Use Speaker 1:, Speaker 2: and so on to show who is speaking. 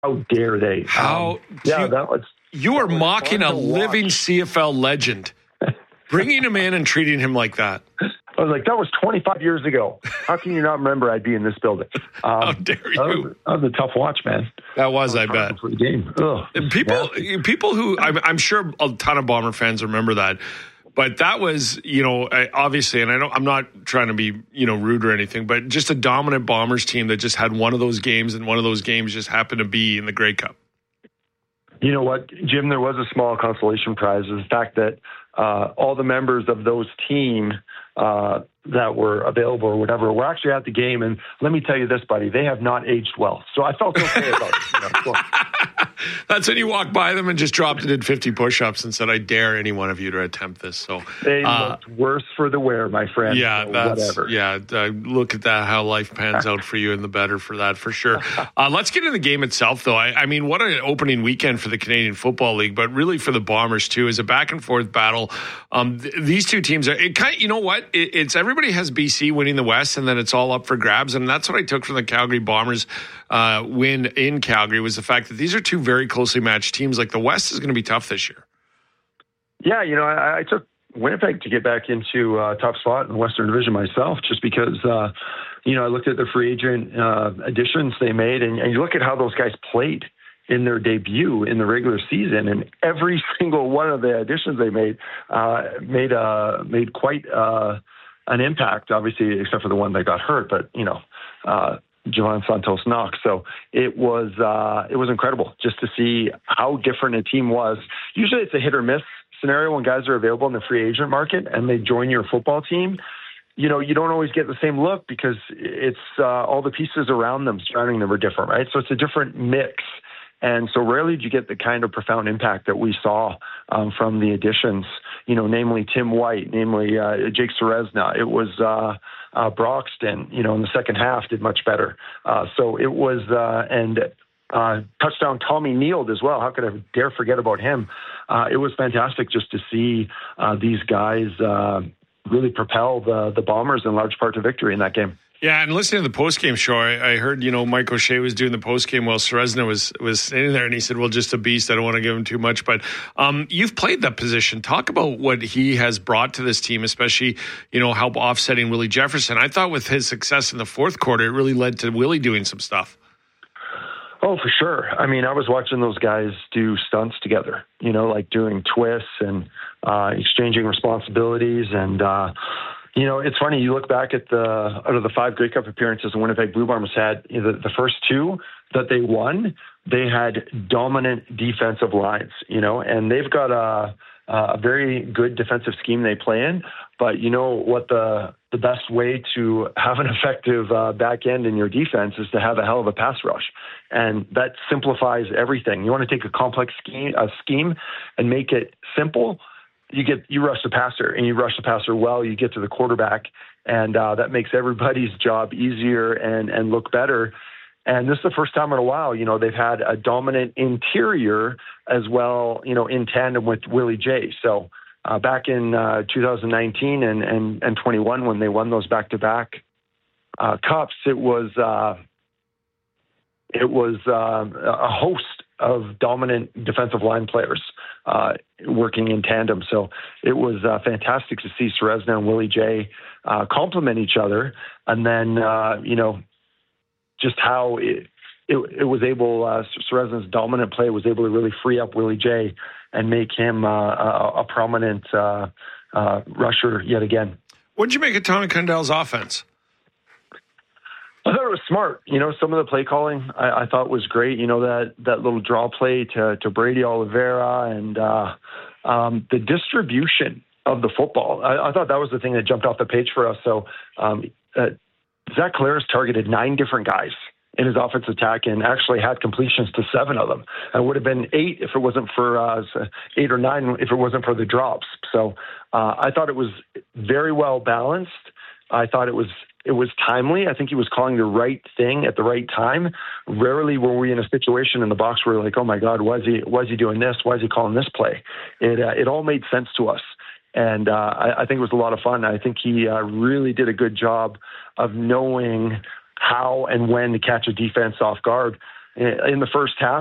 Speaker 1: How dare they?
Speaker 2: You are mocking a living CFL legend, bringing him in and treating him like that.
Speaker 1: I was like, that was 25 years ago. How can you not remember I'd be in this building?
Speaker 2: How dare you?
Speaker 1: That was a tough watch, man.
Speaker 2: That was, I bet.
Speaker 1: For the game.
Speaker 2: People who, I'm sure a ton of Bomber fans remember that. But that was, obviously, and I'm not trying to be, rude or anything, but just a dominant Bombers team that just had one of those games, and one of those games just happened to be in the Grey Cup.
Speaker 1: You know what, Jim? There was a small consolation prize. The fact that all the members of those team that were available or whatever were actually at the game. And let me tell you this, buddy, they have not aged well. So I felt okay about it.
Speaker 2: That's when you walked by them and just dropped and did 50 push-ups and said, I dare any one of you to attempt this. So
Speaker 1: they looked worse for the wear, my friend.
Speaker 2: Yeah,
Speaker 1: so whatever.
Speaker 2: Yeah, look at that, how life pans out for you, and the better for that, for sure. Let's get into the game itself, though. I mean, what an opening weekend for the Canadian Football League, but really for the Bombers, too, is a back-and-forth battle. These two teams are, you know what? It's everybody has BC winning the West, and then it's all up for grabs, and that's what I took from the Calgary Bombers win in Calgary, was the fact that these are two very closely matched teams. Like, the West is going to be tough this year.
Speaker 1: Yeah, I took Winnipeg to get back into top spot in the Western Division myself, just because, I looked at the free agent additions they made, and you look at how those guys played in their debut in the regular season, and every single one of the additions they made quite an impact, obviously, except for the one that got hurt, but, Javon Santos-Knox. So it was incredible just to see how different a team was. Usually it's a hit or miss scenario when guys are available in the free agent market and they join your football team. You don't always get the same look because it's all the pieces around them, surrounding them are different, right? So it's a different mix. And so rarely do you get the kind of profound impact that we saw from the additions, namely Tim White, namely Jake Serezna. It was Broxton, in the second half did much better. So it was, touchdown Tommy Neild as well. How could I dare forget about him? It was fantastic just to see these guys really propel the Bombers in large part to victory in that game.
Speaker 2: Yeah, and listening to the postgame show, I heard, Mike O'Shea was doing the postgame while Serezna was sitting there, and he said, well, just a beast. I don't want to give him too much. But you've played that position. Talk about what he has brought to this team, especially, help offsetting Willie Jefferson. I thought with his success in the fourth quarter, it really led to Willie doing some stuff.
Speaker 1: Oh, for sure. I mean, I was watching those guys do stunts together, like doing twists and exchanging responsibilities. And, it's funny, you look back at out of the 5 Grey Cup appearances the Winnipeg Blue Bombers had, the first 2 that they won, they had dominant defensive lines, and they've got a very good defensive scheme they play in. But what the best way to have an effective back end in your defense is to have a hell of a pass rush. And that simplifies everything. You want to take a complex scheme and make it simple. You rush the passer, and you rush the passer well, you get to the quarterback, and that makes everybody's job easier and look better. And this is the first time in a while, they've had a dominant interior as well, in tandem with Willie J. So back in 2019 and 21, when they won those back-to-back cups, it was a host of dominant defensive line players working in tandem. So it was fantastic to see Serezna and Willie J complement each other. And then, just how it was able, Serezna's dominant play was able to really free up Willie J and make him a prominent rusher yet again.
Speaker 2: What did you make of Tony Cundell's offense?
Speaker 1: I thought it was smart. Some of the play calling I thought was great. That little draw play to Brady Oliveira and the distribution of the football. I thought that was the thing that jumped off the page for us. So Zach Collaros targeted 9 different guys in his offensive attack and actually had completions to 7 of them. It would have been 8 if it wasn't for 8 or 9 if it wasn't for the drops. So I thought it was very well balanced. I thought it was timely. I think he was calling the right thing at the right time. Rarely were we in a situation in the box where we're like, oh my God, why is he doing this? Why is he calling this play? It all made sense to us. And I think it was a lot of fun. I think he really did a good job of knowing how and when to catch a defense off guard. in the first half.